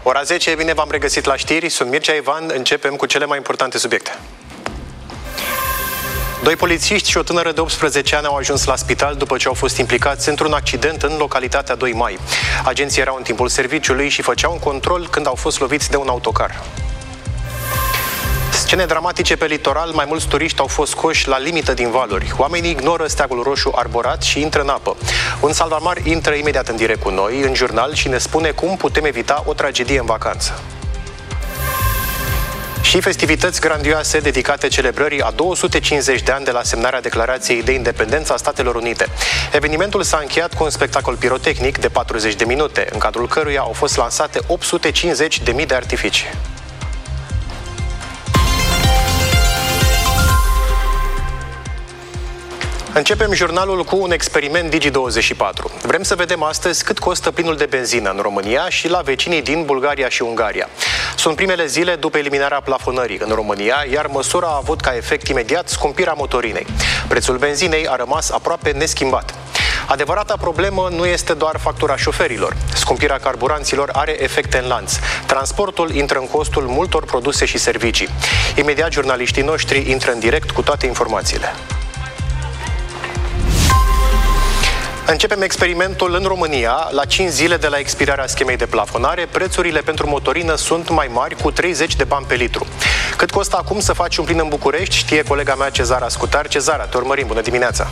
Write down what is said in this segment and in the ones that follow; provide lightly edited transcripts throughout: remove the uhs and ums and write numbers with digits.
Ora 10, bine v-am regăsit la știri, sunt Mircea Ivan, începem cu cele mai importante subiecte. Doi polițiști și o tânără de 18 ani au ajuns la spital după ce au fost implicați într-un accident în localitatea 2 Mai. Agenții erau în timpul serviciului și făceau un control când au fost loviți de un autocar. Scene dramatice pe litoral, mai mulți turiști au fost scoși la limită din valuri. Oamenii ignoră steagul roșu arborat și intră în apă. Un salvamar intră imediat în direct cu noi, în jurnal, și ne spune cum putem evita o tragedie în vacanță. Și festivități grandioase dedicate celebrării a 250 de ani de la semnarea Declarației de Independență a Statelor Unite. Evenimentul s-a încheiat cu un spectacol pirotehnic de 40 de minute, în cadrul căruia au fost lansate 850.000 de artificii. Începem jurnalul cu un experiment Digi24. Vrem să vedem astăzi cât costă plinul de benzină în România și la vecinii din Bulgaria și Ungaria. Sunt primele zile după eliminarea plafonării în România, iar măsura a avut ca efect imediat scumpirea motorinei. Prețul benzinei a rămas aproape neschimbat. Adevărata problemă nu este doar factura șoferilor. Scumpirea carburanților are efecte în lanț. Transportul intră în costul multor produse și servicii. Imediat jurnaliștii noștri intră în direct cu toate informațiile. Începem experimentul în România. La 5 zile de la expirarea schemei de plafonare, prețurile pentru motorină sunt mai mari, cu 30 de bani pe litru. Cât costă acum să faci un plin în București, știe colega mea Cezara Scutar. Cezara, te urmărim, bună dimineața!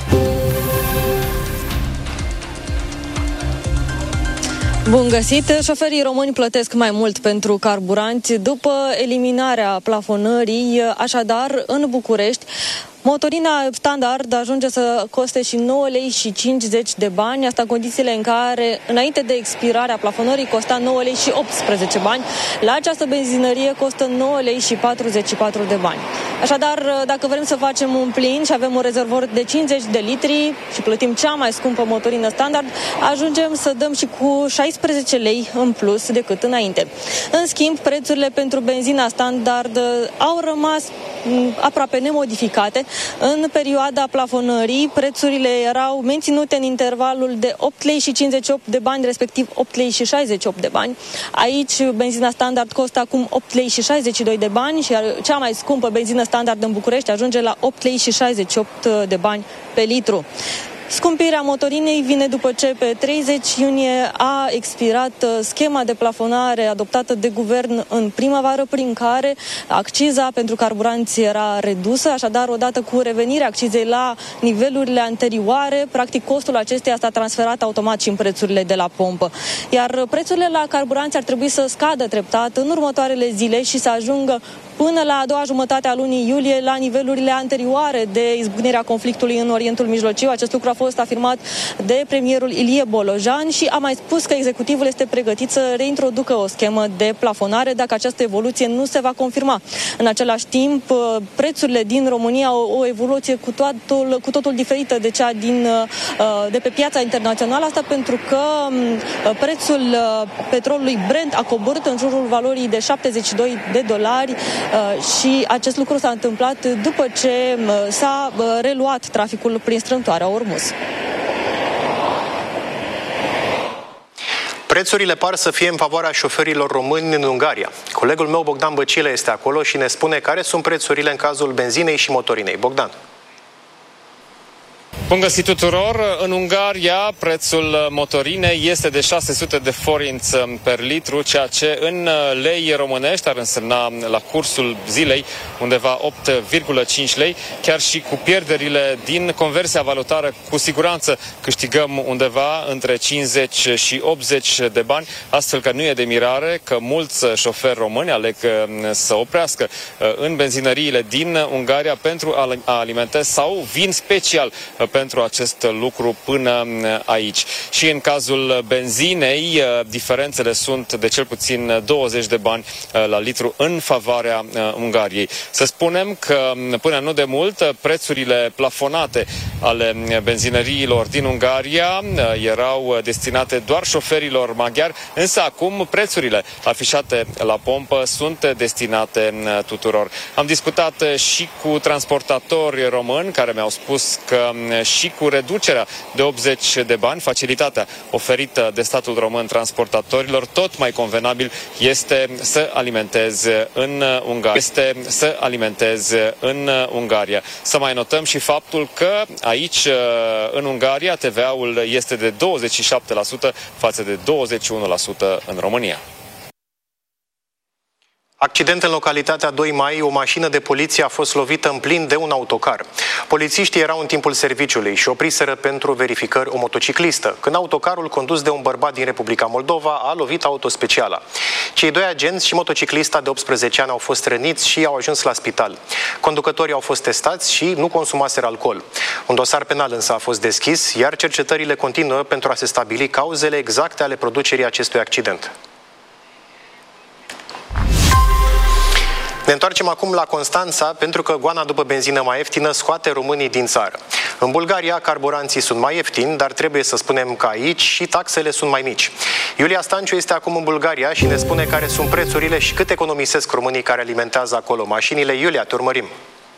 Bun găsit! Șoferii români plătesc mai mult pentru carburanți după eliminarea plafonării, așadar în București motorina standard ajunge să coste și 9 lei și 50 de bani, asta în condițiile în care, înainte de expirarea plafonării, costa 9 lei și 18 bani. La această benzinărie costă 9 lei și 44 de bani. Așadar, dacă vrem să facem un plin și avem un rezervor de 50 de litri și plătim cea mai scumpă motorină standard, ajungem să dăm și cu 16 lei în plus decât înainte. În schimb, prețurile pentru benzina standard au rămas aproape nemodificate. În perioada plafonării, prețurile erau menținute în intervalul de 8 lei și 58 de bani, respectiv 8 lei și 68 de bani. Aici, benzina standard costă acum 8 lei și 62 de bani și cea mai scumpă benzină standard în București ajunge la 8 lei și 68 de bani pe litru. Scumpirea motorinei vine după ce pe 30 iunie a expirat schema de plafonare adoptată de guvern în primăvară, prin care acciza pentru carburanți era redusă, așadar odată cu revenirea accizei la nivelurile anterioare, practic costul acesteia s-a transferat automat și în prețurile de la pompă. Iar prețurile la carburanți ar trebui să scadă treptat în următoarele zile și să ajungă până la a doua jumătate a lunii iulie la nivelurile anterioare de izbucnirea conflictului în Orientul Mijlociu. Acest lucru a fost afirmat de premierul Ilie Bolojan și a mai spus că executivul este pregătit să reintroducă o schemă de plafonare dacă această evoluție nu se va confirma. În același timp, prețurile din România au o evoluție cu totul diferită de cea de pe piața internațională. Asta pentru că prețul petrolului Brent a coborât în jurul valorii de $72 și acest lucru s-a întâmplat după ce s-a reluat traficul prin strâmtoarea Ormuz. Prețurile par să fie în favoarea șoferilor români în Ungaria. Colegul meu Bogdan Băcilă este acolo și ne spune care sunt prețurile în cazul benzinei și motorinei. Bogdan. Bun găsit tuturor! În Ungaria, prețul motorinei este de 600 de forinți per litru, ceea ce în lei românești ar însemna la cursul zilei undeva 8,5 lei. Chiar și cu pierderile din conversia valutară, cu siguranță câștigăm undeva între 50 și 80 de bani, astfel că nu e de mirare că mulți șoferi români aleg să oprească în benzinăriile din Ungaria pentru a alimenta sau vin special pentru acest lucru până aici. Și în cazul benzinei, diferențele sunt de cel puțin 20 de bani la litru în favoarea Ungariei. Să spunem că până nu de mult prețurile plafonate ale benzinăriilor din Ungaria erau destinate doar șoferilor maghiari, însă acum prețurile afișate la pompă sunt destinate tuturor. Am discutat și cu transportatori români care mi-au spus că și cu reducerea de 80 de bani, facilitatea oferită de statul român transportatorilor, tot mai convenabil este să alimenteze în Ungaria. Să mai notăm și faptul că aici, în Ungaria, TVA-ul este de 27% față de 21% în România. Accident în localitatea 2 Mai, o mașină de poliție a fost lovită în plin de un autocar. Polițiștii erau în timpul serviciului și opriseră pentru verificări o motociclistă, când autocarul condus de un bărbat din Republica Moldova a lovit autospeciala. Cei doi agenți și motociclista de 18 ani au fost răniți și au ajuns la spital. Conducătorii au fost testați și nu consumaseră alcool. Un dosar penal însă a fost deschis, iar cercetările continuă pentru a se stabili cauzele exacte ale producerii acestui accident. Ne întoarcem acum la Constanța, pentru că goana după benzină mai ieftină scoate românii din țară. În Bulgaria, carburanții sunt mai ieftini, dar trebuie să spunem că aici și taxele sunt mai mici. Iulia Stanciu este acum în Bulgaria și ne spune care sunt prețurile și cât economisesc românii care alimentează acolo mașinile. Iulia, te urmărim!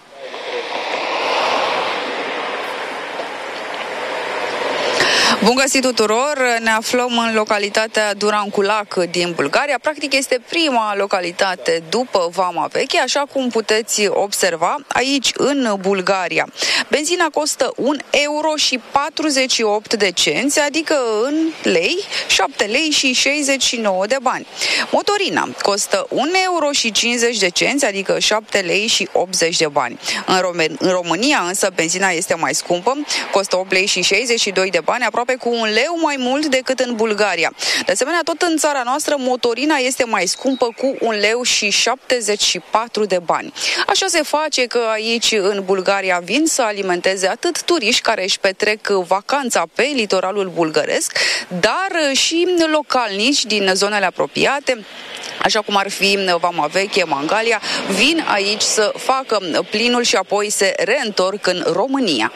Bun găsit tuturor! Ne aflăm în localitatea Duranculac din Bulgaria. Practic este prima localitate după Vama Veche, așa cum puteți observa aici în Bulgaria. Benzina costă 1 euro și 48 de cenți, adică în lei 7 lei și 69 de bani. Motorina costă 1 euro și 50 de cenți, adică 7 lei și 80 de bani. În România însă benzina este mai scumpă, costă 8 lei și 62 de bani, aproape cu 1 leu mai mult decât în Bulgaria. De asemenea, tot în țara noastră, motorina este mai scumpă cu 1 leu și 74 de bani. Așa se face că aici, în Bulgaria, vin să alimenteze atât turiști care își petrec vacanța pe litoralul bulgăresc, dar și localnici din zonele apropiate, așa cum ar fi Vama Veche, Mangalia, vin aici să facă plinul și apoi se reîntorc în România.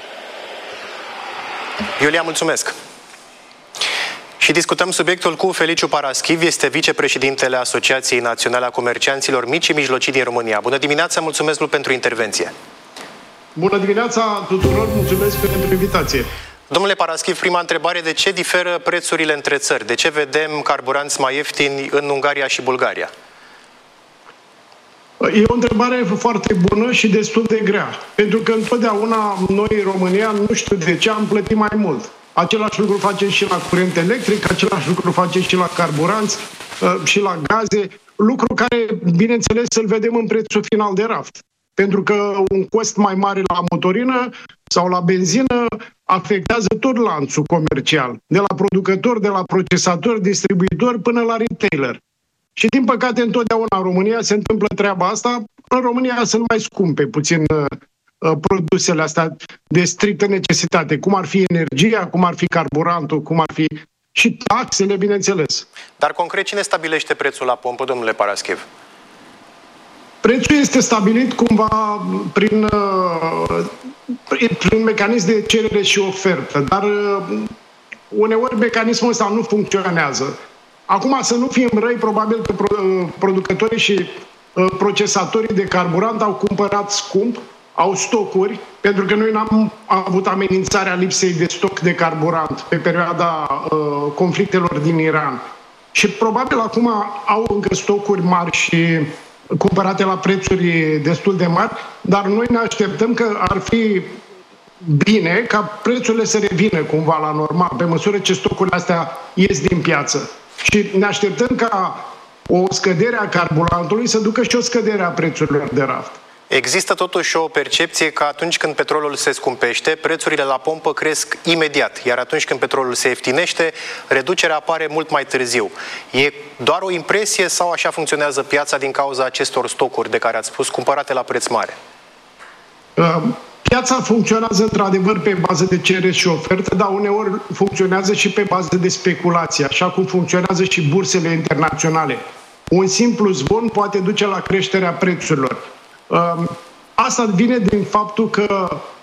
Iulia, mulțumesc! Și discutăm subiectul cu Feliciu Paraschiv, este vicepreședintele Asociației Naționale a Comercianților Mici și Mijlocii din România. Bună dimineața, mulțumesc mult pentru intervenție! Bună dimineața tuturor, mulțumesc pentru invitație! Domnule Paraschiv, prima întrebare, de ce diferă prețurile între țări? De ce vedem carburanți mai ieftini în Ungaria și Bulgaria? E o întrebare foarte bună și destul de grea. Pentru că întotdeauna noi, în România, nu știu de ce, am plătit mai mult. Același lucru facem și la curent electric, același lucru facem și la carburanți și la gaze. Lucru care, bineînțeles, să-l vedem în prețul final de raft. Pentru că un cost mai mare la motorină sau la benzină afectează tot lanțul comercial. De la producător, de la procesator, distribuitor până la retailer. Și din păcate întotdeauna în România se întâmplă treaba asta. În România sunt mai scumpe puțin produsele astea de strictă necesitate, cum ar fi energia, cum ar fi carburantul, cum ar fi și taxele, bineînțeles. Dar concret, cine stabilește prețul la pompă, domnule Paraschiv? Prețul este stabilit cumva prin mecanism de cerere și ofertă, dar uneori mecanismul ăsta nu funcționează. Acum, să nu fim răi, probabil că producătorii și procesatorii de carburant au cumpărat scump, au stocuri, pentru că noi n-am avut amenințarea lipsei de stoc de carburant pe perioada conflictelor din Iran. Și probabil acum au încă stocuri mari și cumpărate la prețuri destul de mari, dar noi ne așteptăm că ar fi bine ca prețurile să revină cumva la normal, pe măsură ce stocurile astea ies din piață. Și ne așteptăm ca o scădere a carburantului să ducă și o scădere a prețurilor de raft. Există totuși o percepție că atunci când petrolul se scumpește, prețurile la pompă cresc imediat, iar atunci când petrolul se ieftinește, reducerea apare mult mai târziu. E doar o impresie sau așa funcționează piața din cauza acestor stocuri de care ați spus, cumpărate la preț mare? Piața funcționează într-adevăr pe bază de cerere și ofertă, dar uneori funcționează și pe bază de speculație, așa cum funcționează și bursele internaționale. Un simplu zvon poate duce la creșterea prețurilor. Asta vine din faptul că